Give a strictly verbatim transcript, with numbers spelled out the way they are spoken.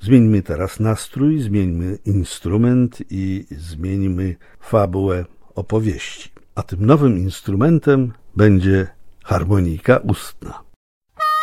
Zmieńmy teraz nastrój, zmieńmy instrument i zmieńmy fabułę opowieści. A tym nowym instrumentem będzie harmonika ustna.